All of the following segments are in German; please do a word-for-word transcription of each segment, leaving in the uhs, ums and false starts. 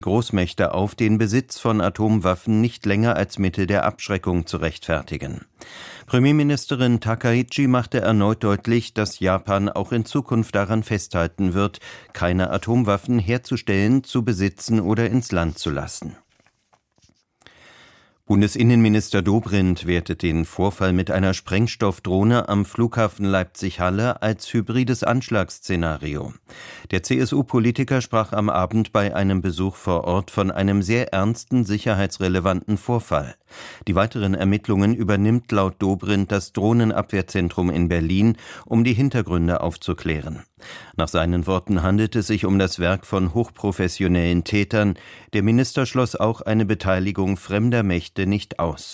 Großmächte auf, den Besitz von Atomwaffen nicht länger als Mittel der Abschreckung zu rechtfertigen. Premierministerin Takaichi machte erneut deutlich, dass Japan auch in Zukunft daran festhalten wird, keine Atomwaffen herzustellen, zu besitzen oder ins Land zu lassen. Bundesinnenminister Dobrindt wertet den Vorfall mit einer Sprengstoffdrohne am Flughafen Leipzig-Halle als hybrides Anschlagsszenario. Der C S U-Politiker sprach am Abend bei einem Besuch vor Ort von einem sehr ernsten, sicherheitsrelevanten Vorfall. Die weiteren Ermittlungen übernimmt laut Dobrindt das Drohnenabwehrzentrum in Berlin, um die Hintergründe aufzuklären. Nach seinen Worten handelt es sich um das Werk von hochprofessionellen Tätern. Der Minister schloss auch eine Beteiligung fremder Mächte nicht aus.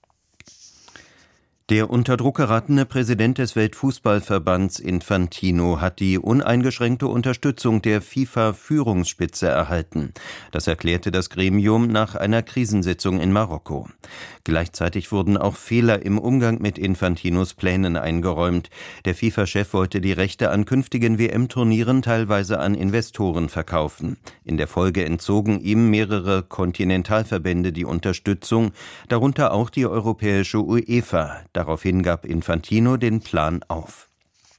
Der unter Druck geratene Präsident des Weltfußballverbands Infantino hat die uneingeschränkte Unterstützung der FIFA-Führungsspitze erhalten. Das erklärte das Gremium nach einer Krisensitzung in Marokko. Gleichzeitig wurden auch Fehler im Umgang mit Infantinos Plänen eingeräumt. Der FIFA-Chef wollte die Rechte an künftigen W M-Turnieren teilweise an Investoren verkaufen. In der Folge entzogen ihm mehrere Kontinentalverbände die Unterstützung, darunter auch die europäische UEFA. Daraufhin gab Infantino den Plan auf.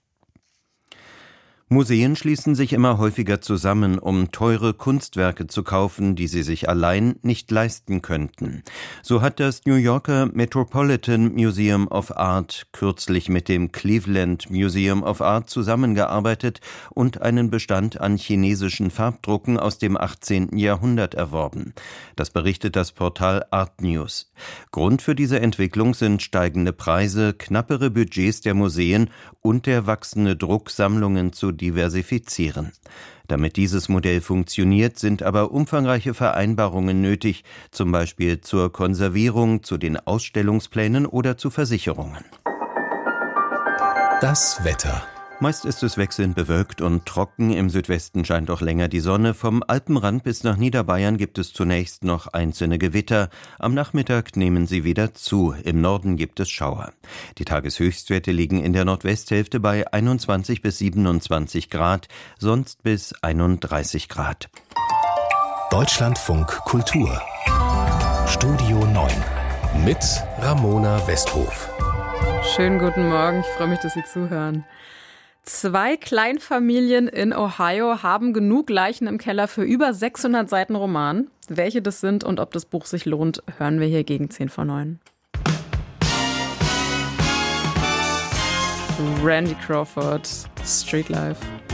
Museen schließen sich immer häufiger zusammen, um teure Kunstwerke zu kaufen, die sie sich allein nicht leisten könnten. So hat das New Yorker Metropolitan Museum of Art kürzlich mit dem Cleveland Museum of Art zusammengearbeitet und einen Bestand an chinesischen Farbdrucken aus dem achtzehnten Jahrhundert erworben. Das berichtet das Portal Art News. Grund für diese Entwicklung sind steigende Preise, knappere Budgets der Museen und der wachsende Druck, Sammlungen zu diversifizieren. Damit dieses Modell funktioniert, sind aber umfangreiche Vereinbarungen nötig, zum Beispiel zur Konservierung, zu den Ausstellungsplänen oder zu Versicherungen. Das Wetter. Meist ist es wechselnd bewölkt und trocken, im Südwesten scheint auch länger die Sonne. Vom Alpenrand bis nach Niederbayern gibt es zunächst noch einzelne Gewitter. Am Nachmittag nehmen sie wieder zu, im Norden gibt es Schauer. Die Tageshöchstwerte liegen in der Nordwesthälfte bei einundzwanzig bis siebenundzwanzig Grad, sonst bis einunddreißig Grad. Deutschlandfunk Kultur Studio neun mit Ramona Westhof. Schönen guten Morgen, ich freue mich, dass Sie zuhören. Zwei Kleinfamilien in Ohio haben genug Leichen im Keller für über sechshundert Seiten Roman. Welche das sind und ob das Buch sich lohnt, hören wir hier gegen zehn vor neun. Randy Crawford, Street Life.